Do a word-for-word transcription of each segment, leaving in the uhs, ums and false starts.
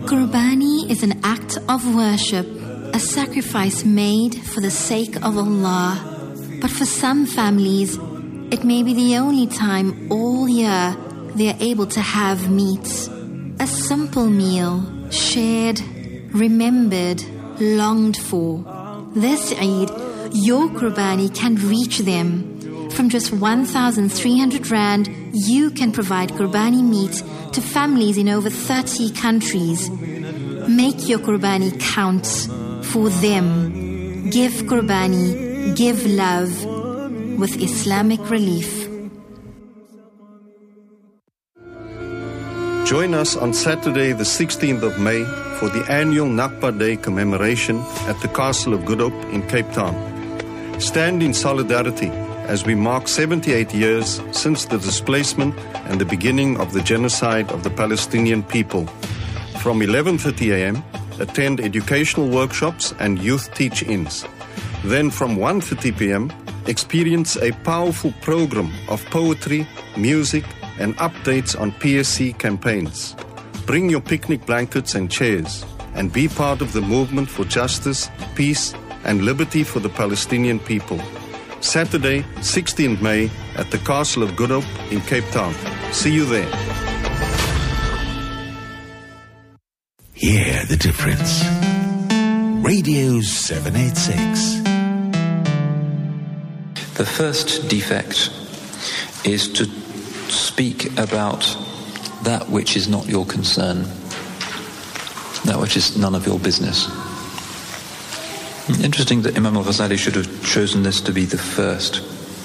Qurbani is an act of worship, a sacrifice made for the sake of Allah. But for some families, it may be the only time all year they are able to have meat. A simple meal, shared, remembered, longed for. This Eid, your Qurbani can reach them. From just one thousand three hundred rand, you can provide Qurbani meat to families in over thirty countries. Make your Qurbani count for them. Give Qurbani, give love with Islamic Relief. Join us on Saturday the sixteenth of May for the annual Nakba Day commemoration at the Castle of Good Hope in Cape Town. Stand in solidarity as we mark seventy-eight years since the displacement and the beginning of the genocide of the Palestinian people. From eleven thirty a.m., attend educational workshops and youth teach-ins. Then from one thirty p.m., experience a powerful program of poetry, music, and updates on P S C campaigns. Bring your picnic blankets and chairs and be part of the movement for justice, peace, and liberty for the Palestinian people. Saturday, sixteenth of May at the Castle of Good Hope in Cape Town. See you there. Hear the difference. Radio seven eighty-six. The first defect is to speak about that which is not your concern, that which is none of your business. Interesting that Imam al-Ghazali should have chosen this to be the first.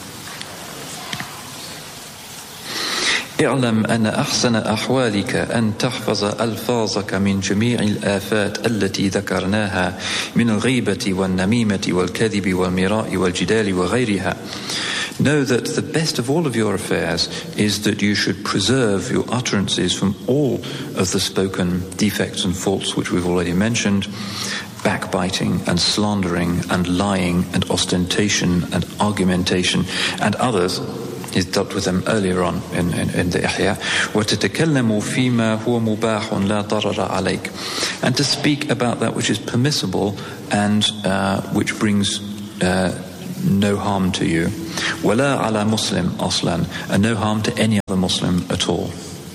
اعلم أن أحسن أحوالك أن تحفظ ألفاظك من جميع الآفات التي ذكرناها من الغيبة والنميمة والكذب والمراء والجدال وغيرها. Know that the best of all of your affairs is that you should preserve your utterances from all of the spoken defects and faults which we've already mentioned, backbiting and slandering and lying and ostentation and argumentation and others. He's dealt with them earlier on in, in, in the Ihya. وَتَتَكَلَّمُ فِيمَا هُوَ مُبَاحٌ لَا ضَرَرَ عَلَيْكَ. And to speak about that which is permissible and uh, which brings uh, no harm to you. وَلَا عَلَى مُسْلِمْ أَصْلًا. And no harm to any other Muslim at all.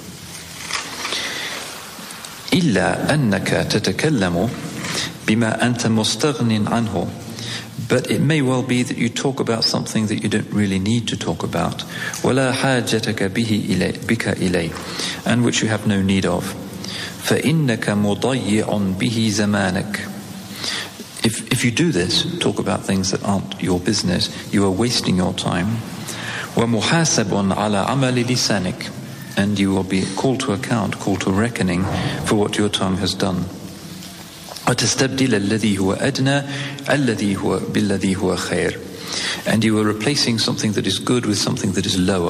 إِلَّا أَنَّكَ تَتَكَلَّمُ بِمَا أَنْتَ مُسْتَغْنٍ عَنْهُ. But it may well be that you talk about something that you don't really need to talk about. وَلَا حَاجَتَكَ بِهِ إِلَيْ بِكَ إِلَيْهِ. And which you have no need of. فَإِنَّكَ مُضَيِّعٌ بِهِ زَمَانَكَ. If, if you do this, talk about things that aren't your business, you are wasting your time. وَمُحَاسَبٌ عَلَى عَمَلِ لِسَانِكَ. And you will be called to account, called to reckoning for what your tongue has done. وَتَسْتَبْدِلَ الَّذِي هُوَ أَدْنَى الَّذِي هُوَ بِالَّذِي هُوَ خَيْرٌ. And you are replacing something that is good with something that is lower.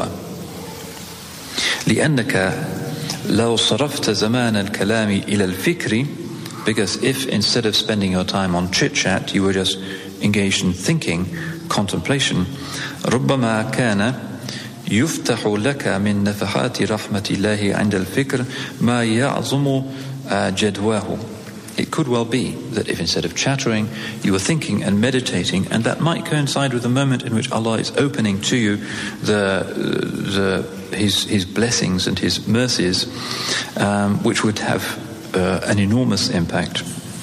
لِأَنَّكَ لَوْ صَرَفْتَ زَمَانَ الْكَلَامِ إِلَى الْفِكْرِ. Because if instead of spending your time on chit-chat, you were just engaged in thinking, contemplation, رُبَّمَا كَانَ يُفْتَحُ لَكَ مِن نَفَحَاتِ رَحْمَةِ اللَّهِ عِنْدَ الْفِكْرِ مَا يَعْظُمُ جَدْوَاهُ. It could well be that if instead of chattering, you were thinking and meditating, and that might coincide with the moment in which Allah is opening to you the, the, his, his blessings and His mercies, um, which would have uh, an enormous impact.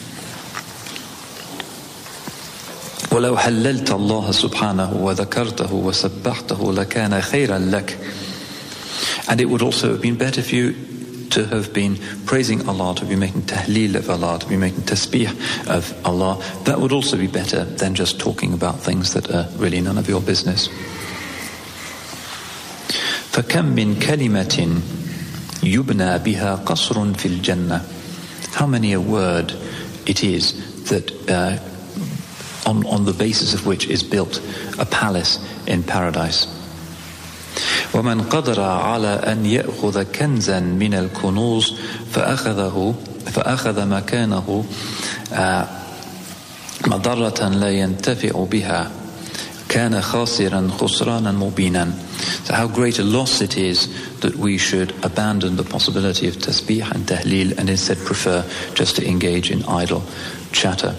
وَلَوْ حَلَّلْتَ اللَّهَ سُبْحَانَهُ وَذَكَرْتَهُ وَسَبَّحْتَهُ لَكَانَ خَيْرًا لَكَ. And it would also have been better for you to have been praising Allah, to be making tahleel of Allah, to be making tasbih of Allah. That would also be better than just talking about things that are really none of your business. فَكَمْ مِنْ كَلِمَةٍ يُبْنَى بِهَا قَصْرٌ فِي الْجَنَّةِ. How many a word it is that uh, on, on the basis of which is built a palace in paradise. ومن قدر على أن يأخذ كنزا من الكنوز فأخذه فأخذ مكانه مضرة لا ينتفع بها كان خاسرا خسرانا مبينا. So how great a loss it is that we should abandon the possibility of tasbih and tahleel and instead prefer just to engage in idle chatter.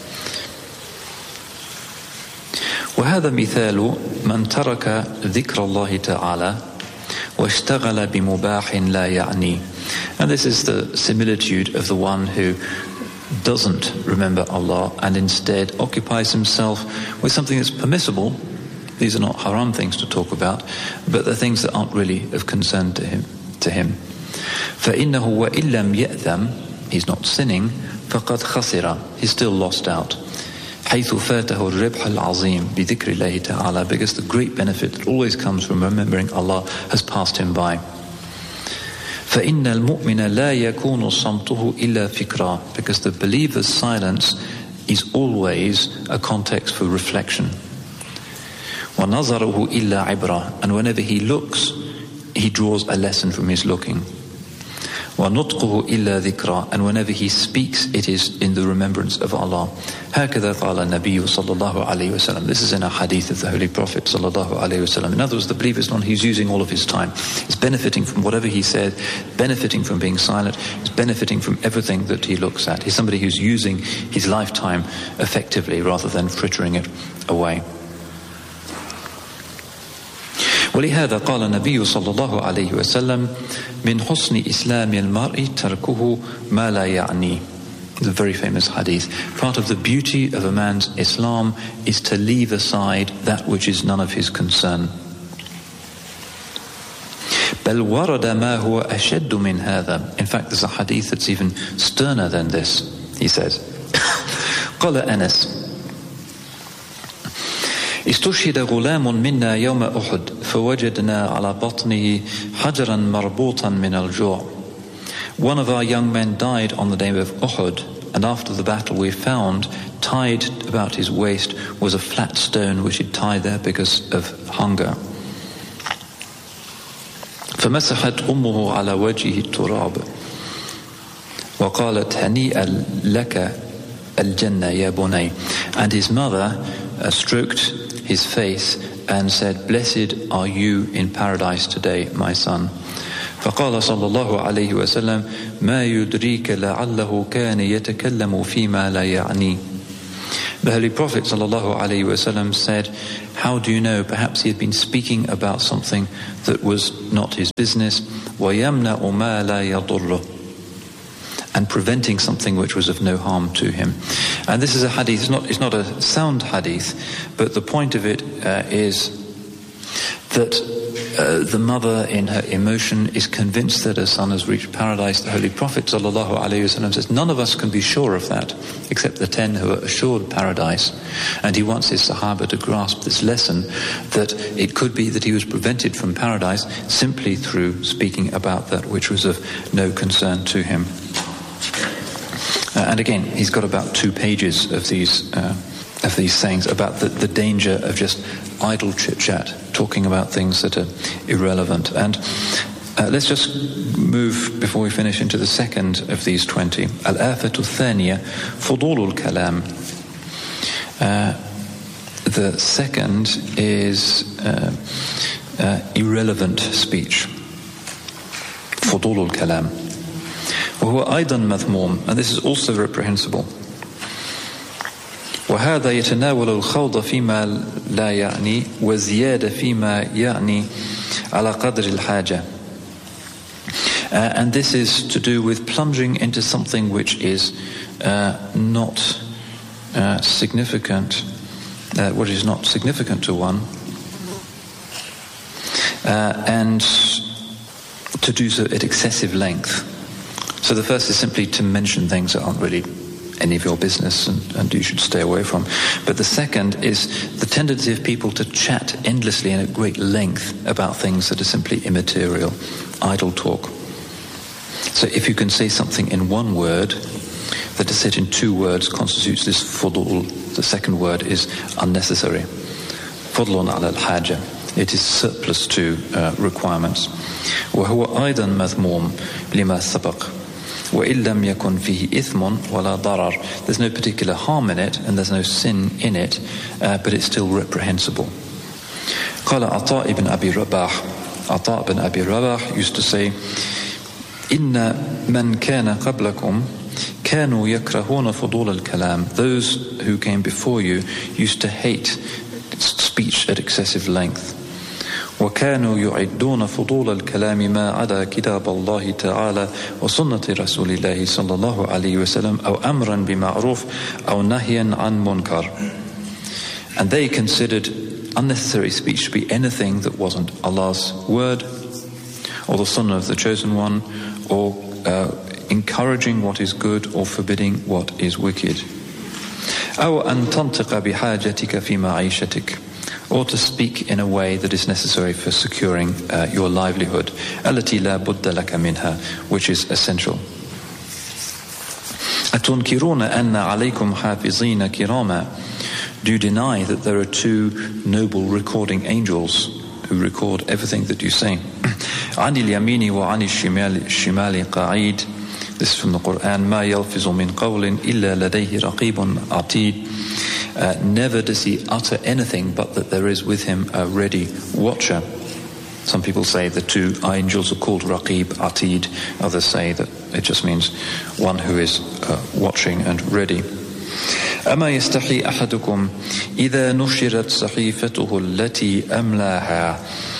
وهذا مثال من ترك ذكر الله تعالى واشتغل بمباح لا يعني. And this is the similitude of the one who doesn't remember Allah and instead occupies himself with something that's permissible. These are not haram things to talk about, but the things that aren't really of concern to him. To him. فإنه وإن لم يأثم, he's not sinning, فقد خسر, he's still lost out. حيث فاته الربح العظيم بذكر الله تعالى, because the great benefit that always comes from remembering Allah has passed him by. فإن المؤمن لا يكون صمته إلا فكرة, because the believer's silence is always a context for reflection. وَنَظَرُهُ إِلَّا عِبْرَةً, and whenever he looks, he draws a lesson from his looking. وَنُطْقُهُ إِلَّا ذِكْرًا, and whenever he speaks, it is in the remembrance of Allah. هكذا قال النبي صلى الله عليه وسلم. This is in a hadith of the Holy Prophet صلى الله عليه وسلم. In other words, the believer is one who's using all of his time. He's benefiting from whatever he said, benefiting from being silent, he's benefiting from everything that he looks at. He's somebody who's using his lifetime effectively rather than frittering it away. ولهذا قال النبي صلى الله عليه وسلم من حسن إسلام المرء تركه ما لا يعني. It's a very famous hadith. Part of the beauty of a man's Islam is to leave aside that which is none of his concern. بل ورد ما هو أشد من هذا. In fact, there's a hadith that's even sterner than this. He says, قال أنس استشهد غلام منا يوم أحد فوجدنا على بطنه حجرا مربوطا من الجوع. One of our young men died on the day of Uhud, and after the battle we found tied about his waist was a flat stone which he'd tied there because of hunger. فمسحت أمه على وجهه التراب وقالت هنيئا لك الجنة يا بني. And his mother uh, stroked his face and said, blessed are you in paradise today, my son. فقال صلى الله عليه وسلم ما يدريك لعله كان يتكلم فيما لا يعني. The Holy Prophet صلى الله عليه وسلم said, how do you know? Perhaps he had been speaking about something that was not his business. وَيَمْنَعُ مَا لَا يَضُرُّهُ, and preventing something which was of no harm to him. And this is a hadith, it's not, it's not a sound hadith, but the point of it uh, is that uh, the mother in her emotion is convinced that her son has reached paradise. The Holy Prophet ﷺ says, none of us can be sure of that, except the ten who are assured paradise. And he wants his Sahaba to grasp this lesson, that it could be that he was prevented from paradise simply through speaking about that which was of no concern to him. Uh, and again, he's got about two pages of these uh, of these sayings about the, the danger of just idle chit-chat, talking about things that are irrelevant. And uh, let's just move, before we finish, into the second of these twenty. Al-afatu thaniya, fudulul kalam. The second is uh, uh, irrelevant speech. Fudulul kalam. وهو أيضا مذموم, and this is also reprehensible. وهذا يتناول الخوض فيما لا يعني وزيادة فيما يعني على قدر الحاجة. Uh, and this is to do with plunging into something which is uh, not uh, significant, uh, what is not significant to one, uh, and to do so at excessive length. So the first is simply to mention things that aren't really any of your business and, and you should stay away from. But the second is the tendency of people to chat endlessly and at great length about things that are simply immaterial, idle talk. So if you can say something in one word, that to say it in two words constitutes this fudul. The second word is unnecessary. Fudlun ala al-haja. It is surplus to uh, requirements. وهو أيضا مذموم لما سبق. وإن لم يكن فيه إثم ولا ضرر. There's no particular harm in it and there's no sin in it, uh, but it's still reprehensible. قال عطاء بن أبي رباح, Ata ibn Abi Rabah used to say, إن من كان قبلكم كانوا يكرهون فضول الكلام. Those who came before you used to hate speech at excessive length. وكانوا يعدون فضول الكلام ما عدا كتاب الله تعالى وسنة رسول الله صلى الله عليه وسلم أو أمرا بمعروف أو نهيا عن منكر. And they considered unnecessary speech to be anything that wasn't Allah's word or the sunnah of the chosen one, or uh, encouraging what is good or forbidding what is wicked. أو أن تنطق بحاجتك في معيشتك, or to speak in a way that is necessary for securing uh, your livelihood. التي لا بد لك منها, which is essential. أتنكرون أن عليكم حافظين كراما. Do you deny that there are two noble recording angels who record everything that you say? عن اليمين وعن الشمال الشمال قعيد. This is from the Quran. ما يلفظ من قول إلا لديه رقيب عتيد. Uh, never does he utter anything but that there is with him a ready watcher. Some people say the two angels are called Raqib, Atid. Others say that it just means one who is uh, watching and ready. أما يستحي أحدكم إذا نشرت صحيفته التي أملاها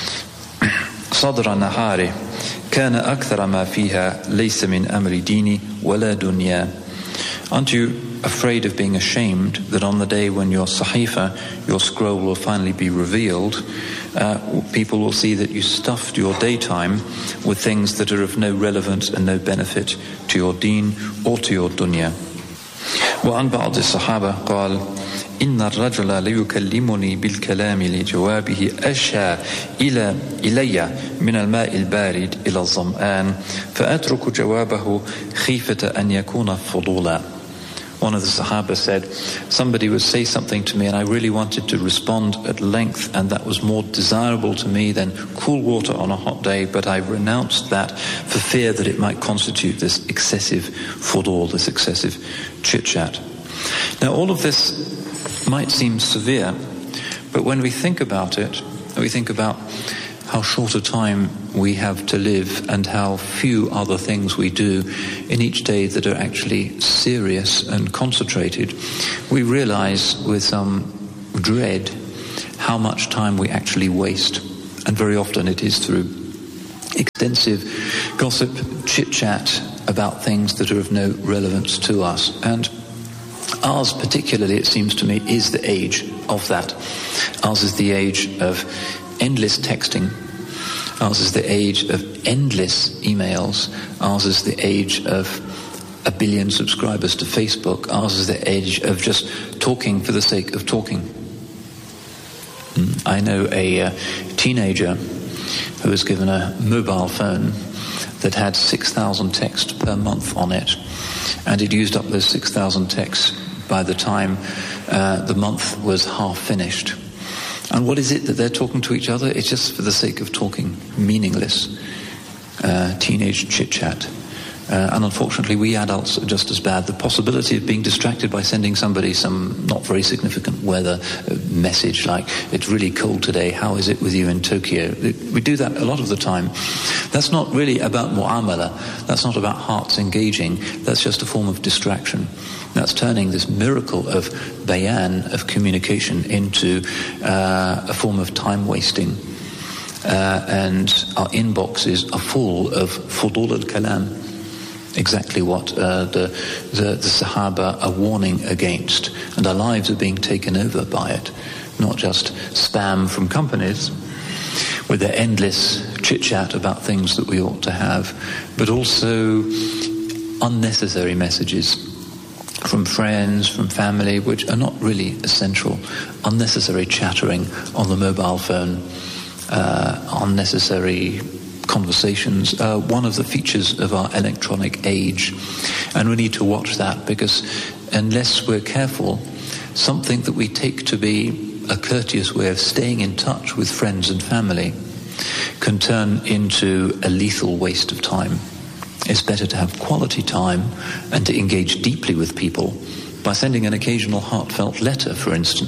صدر نهاره كان أكثر ما فيها ليس من أمر ديني ولا دنيا. Aren't you afraid of being ashamed that on the day when your sahifa, your scroll, will finally be revealed, uh, people will see that you stuffed your daytime with things that are of no relevance and no benefit to your deen or to your dunya. وعن بعض الصحابة قال إن الرجل ليكلمني بالكلام لجوابه أشى إلى إلي من الماء البارد إلى الظمآن فأترك جوابه خيفة أن يكون فضولا. One of the Sahaba said, somebody would say something to me and I really wanted to respond at length, and that was more desirable to me than cool water on a hot day, but I renounced that for fear that it might constitute this excessive fudul, this excessive chit-chat. Now all of this might seem severe, but when we think about it, we think about how short a time we have to live and how few other things we do in each day that are actually serious and concentrated, we realize with some dread how much time we actually waste. And very often it is through extensive gossip, chit-chat about things that are of no relevance to us. And ours particularly, it seems to me, is the age of that. Ours is the age of endless texting. Ours is the age of endless emails. Ours is the age of a billion subscribers to Facebook. Ours is the age of just talking for the sake of talking. I know a uh, teenager who was given a mobile phone that had six thousand texts per month on it, and he'd used up those six thousand texts by the time uh, the month was half finished. And what is it that they're talking to each other? It's just for the sake of talking, meaningless uh, teenage chit-chat. Uh, and unfortunately, we adults are just as bad. The possibility of being distracted by sending somebody some not very significant weather message like, it's really cold today, how is it with you in Tokyo? We do that a lot of the time. That's not really about mu'amala. That's not about hearts engaging. That's just a form of distraction. That's turning this miracle of bayan, of communication, into uh, a form of time wasting. Uh, and our inboxes are full of fudul al-kalam. Exactly what uh, the, the, the Sahaba are warning against. And our lives are being taken over by it. Not just spam from companies with their endless chit-chat about things that we ought to have, but also unnecessary messages from friends, from family, which are not really essential. Unnecessary chattering on the mobile phone, uh, unnecessary conversations, uh, one of the features of our electronic age. And we need to watch that, because unless we're careful, something that we take to be a courteous way of staying in touch with friends and family can turn into a lethal waste of time. It's better to have quality time and to engage deeply with people by sending an occasional heartfelt letter, for instance,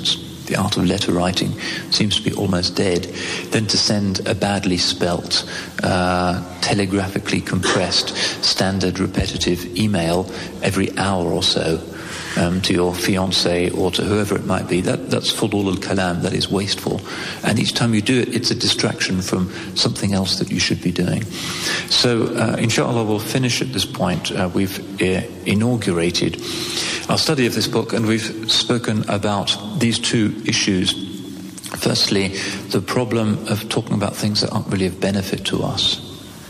the art of letter writing seems to be almost dead, than to send a badly spelt, uh, telegraphically compressed, standard repetitive email every hour or so um, to your fiancé or to whoever it might be. That, that's fudul al-kalam, that is wasteful. And each time you do it, it's a distraction from something else that you should be doing. So, uh, inshallah, we'll finish at this point. Uh, we've uh, inaugurated our study of this book, and we've spoken about these two issues. Firstly, the problem of talking about things that aren't really of benefit to us.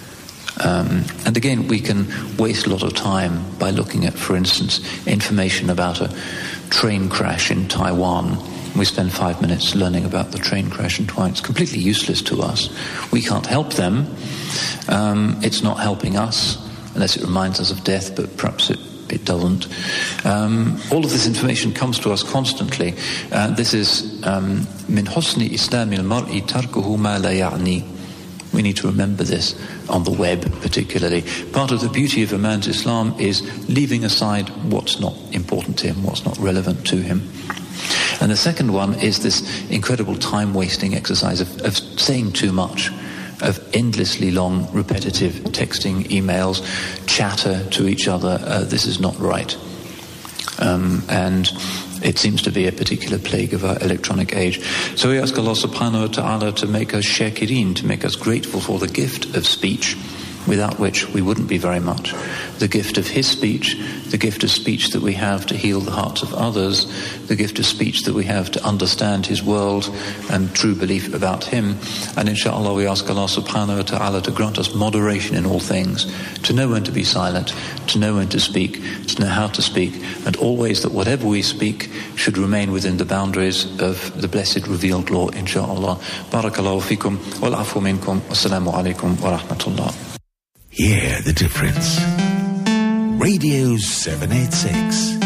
Um, and again, we can waste a lot of time by looking at, for instance, information about a train crash in Taiwan. We spend five minutes learning about the train crash in Taiwan. It's completely useless to us. We can't help them. Um, it's not helping us, unless it reminds us of death, but perhaps it It doesn't. Um, all of this information comes to us constantly. Uh, this is min husni islam al-mar'i tarkuhu ma la ya'ni. We need to remember this on the web particularly. Part of the beauty of a man's Islam is leaving aside what's not important to him, what's not relevant to him. And the second one is this incredible time-wasting exercise of, of saying too much, of endlessly long, repetitive texting, emails, chatter to each other. Uh, this is not right. Um, and it seems to be a particular plague of our electronic age. So we ask Allah subhanahu wa ta'ala to make us shakirin, to make us grateful for the gift of speech, without which we wouldn't be very much. The gift of his speech, the gift of speech that we have to heal the hearts of others, the gift of speech that we have to understand his world and true belief about him. And inshallah we ask Allah subhanahu wa ta'ala to grant us moderation in all things, to know when to be silent, to know when to speak, to know how to speak, and always that whatever we speak should remain within the boundaries of the blessed revealed law, inshallah. Barakallahu fikum, wal afu minkum, wassalamu alaikum wa rahmatullah. Hear the difference. Radio seven eighty-six.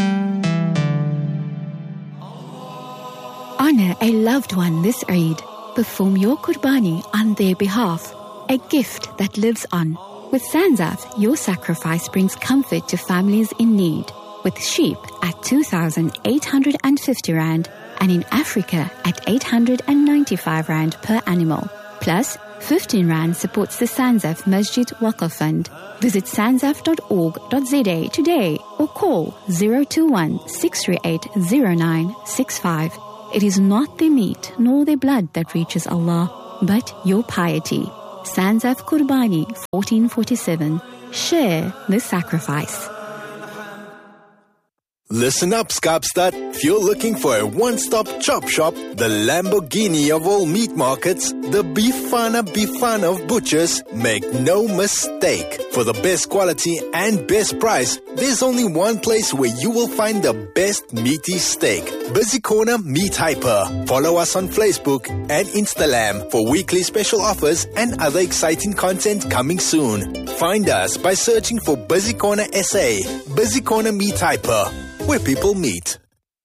Honor a loved one this Eid. Perform your Qurbani on their behalf. A gift that lives on. With Sanzaf, your sacrifice brings comfort to families in need. With sheep at two thousand eight hundred fifty rand and in Africa at eight hundred ninety-five rand per animal. Plus, fifteen rand supports the Sanzaf Masjid Waqf Fund. Visit sanzaf dot org dot z a today or call zero two one, six three eight, zero nine six five. It is not their meat nor their blood that reaches Allah, but your piety. Sanzaf Qurbani fourteen forty-seven. Share the sacrifice. Listen up, Skopstad. If you're looking for a one-stop chop shop, the Lamborghini of all meat markets, the Bifana Bifana of butchers, make no mistake. For the best quality and best price, there's only one place where you will find the best meaty steak. Busy Corner Meat Hyper. Follow us on Facebook and Instagram for weekly special offers and other exciting content coming soon. Find us by searching for Busy Corner S A. Busy Corner Meat Hyper, where people meet.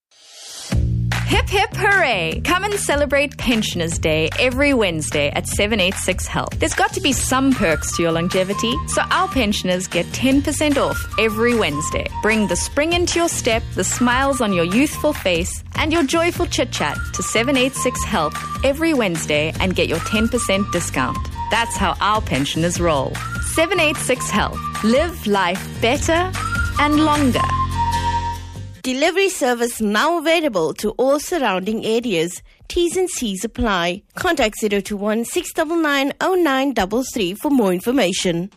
Hip hip hooray! Come and celebrate Pensioners Day every Wednesday at seven eighty-six Health. There's got to be some perks to your longevity, so our pensioners get ten percent off every Wednesday. Bring the spring into your step, the smiles on your youthful face, and your joyful chit-chat to seven eighty-six Health every Wednesday and get your ten percent discount. That's how our pensioners roll. seven eighty-six Health. Live life better and longer. Delivery service now available to all surrounding areas. T's and C's apply. Contact zero two one, six nine nine, zero nine three three for more information.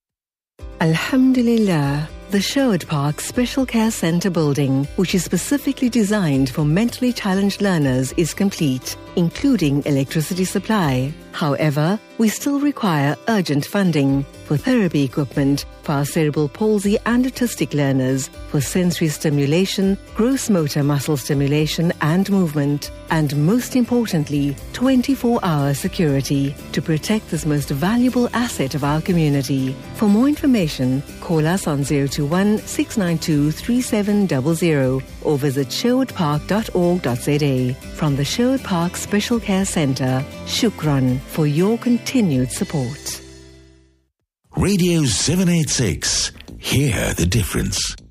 Alhamdulillah. The Sherwood Park Special Care Centre building, which is specifically designed for mentally challenged learners, is complete, including electricity supply. However, we still require urgent funding for therapy equipment for our cerebral palsy and autistic learners, for sensory stimulation, gross motor muscle stimulation and movement, and most importantly, twenty-four hour security to protect this most valuable asset of our community. For more information, call us on zero two one, six nine two, three seven zero zero or visit sherwood park dot org dot z a. From the Sherwood Park Special Care Centre, Shukran for your continued support. Radio seven eighty-six. Hear the difference.